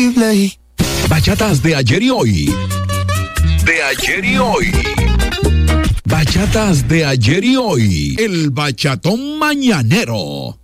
Bachatas de ayer y hoy. De ayer y hoy. Bachatas de ayer y hoy. El bachatón mañanero.